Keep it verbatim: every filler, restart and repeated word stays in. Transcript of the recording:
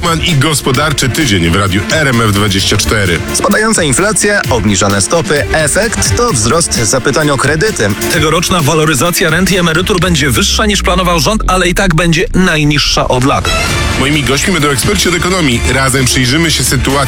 Hoffman i gospodarczy tydzień w radiu R M F dwadzieścia cztery. Spadająca inflacja, obniżone stopy, efekt to wzrost zapytań o kredyty. Tegoroczna waloryzacja rent i emerytur będzie wyższa niż planował rząd, ale i tak będzie najniższa od lat. Moimi gośćmi będą eksperci od ekonomii. Razem przyjrzymy się sytuacji